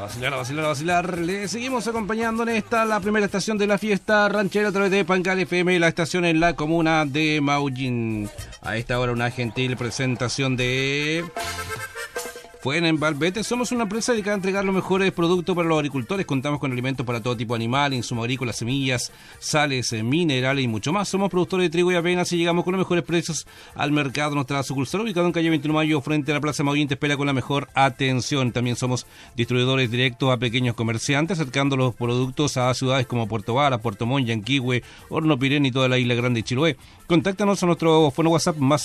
A vacilar. Le seguimos acompañando en la primera estación de la fiesta ranchera a través de Pancal FM, la estación en la comuna de Maullín. A esta hora una gentil presentación de Fuenembal Bete. Somos una empresa dedicada a entregar los mejores productos para los agricultores. Contamos con alimentos para todo tipo de animal, insumos agrícolas, semillas, sales, minerales y mucho más. Somos productores de trigo y avenas y llegamos con los mejores precios al mercado. Nuestra sucursal ubicada en calle 21 de Mayo frente a la Plaza Maullín te espera con la mejor atención. También somos distribuidores directos a pequeños comerciantes, acercando los productos a ciudades como Puerto Vara, Puerto Montt, Yanquihue, Horno Pirén y toda la Isla Grande de Chiloé. Contáctanos a nuestro fono WhatsApp más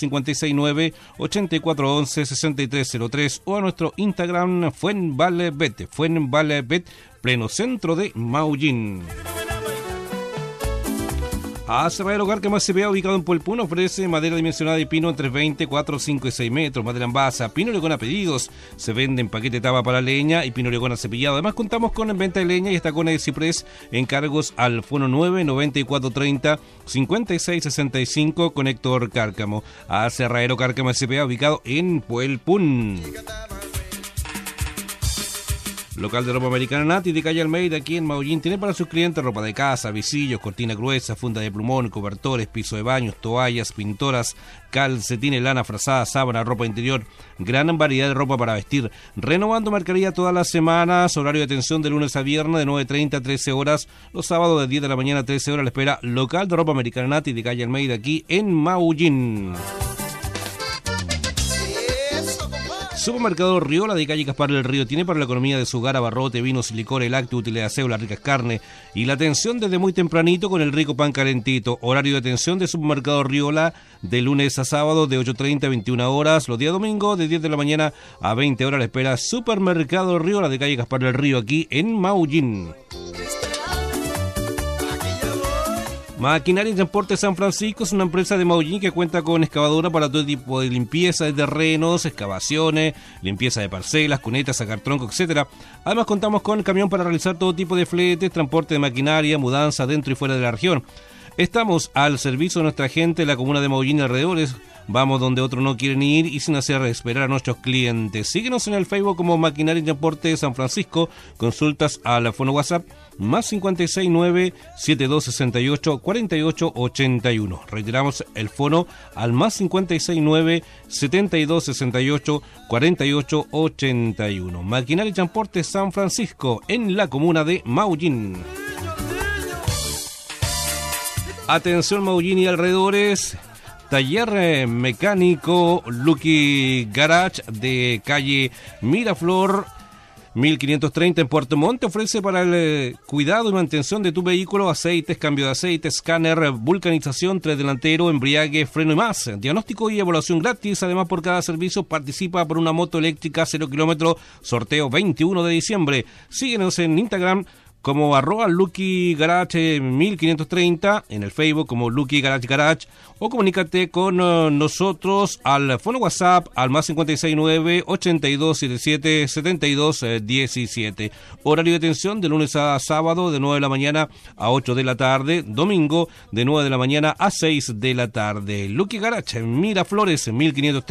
569-8411-6303 o a nuestro Instagram Fuenvalbet, pleno centro de Maullín. Aserradero Cárcamo S.p.A. ubicado en Puelpún ofrece madera dimensionada de pino entre 20, 4, 5 y 6 metros, madera en basa, pino oregón a pedidos, se vende en paquete tapa para leña y pino oregón cepillado. Además contamos con venta de leña y estacones de ciprés, encargos al fono 9 9430 5665 con Héctor Cárcamo. Aserradero Cárcamo S.p.A. ubicado en Puelpún. Local de ropa americana Nati de calle Almeida, aquí en Maullín, tiene para sus clientes ropa de casa, visillos, cortina gruesa, funda de plumón, cobertores, piso de baños, toallas, pintoras, calcetines, lana, frazada, sábana, ropa interior, gran variedad de ropa para vestir. Renovando mercadería todas las semanas, horario de atención de lunes a viernes de 9:30 a 13 horas, los sábados de 10 de la mañana a 13 horas. Le espera Local de ropa americana Nati de calle Almeida, aquí en Maullín. Supermercado Riola de calle Gaspar del Río tiene para la economía de su hogar abarrote, vinos y licores, lácteos, útiles de aseo, las ricas carnes y la atención desde muy tempranito con el rico pan calentito. Horario de atención de Supermercado Riola de lunes a sábado de 8:30 a 21 horas. Los días domingos de 10 de la mañana a 20 horas. Le espera Supermercado Riola de calle Gaspar del Río aquí en Maullín. Maquinaria y Transporte San Francisco es una empresa de Maullín que cuenta con excavadora para todo tipo de limpieza de terrenos, excavaciones, limpieza de parcelas, cunetas, sacar tronco, etc. Además contamos con camión para realizar todo tipo de fletes, transporte de maquinaria, mudanza dentro y fuera de la región. Estamos al servicio de nuestra gente en la comuna de Maullín y alrededores. Vamos donde otros no quieren ir y sin hacer esperar a nuestros clientes. Síguenos en el Facebook como Maquinaria y Transporte San Francisco. Consultas al fono WhatsApp más 569-7268-4881. Reiteramos el fono al más 569-7268-4881. Maquinaria y Transporte San Francisco en la comuna de Maullín. Atención Maullín y alrededores. Taller mecánico Lucky Garage de calle Miraflor 1530 en Puerto Montt ofrece para el cuidado y mantención de tu vehículo aceites, cambio de aceite, escáner, vulcanización, tren delantero, embriague, freno y más. Diagnóstico y evaluación gratis. Además, por cada servicio participa por una moto eléctrica 0 kilómetros, sorteo 21 de diciembre. Síguenos en Instagram como @Lucky Garage 1530, en el Facebook como Lucky Garage, o comunícate con nosotros al fono WhatsApp al más 569-8277-7217. Horario de atención de lunes a sábado de 9 de la mañana a 8 de la tarde, domingo de 9 de la mañana a 6 de la tarde. Lucky Garage, Miraflores 1530.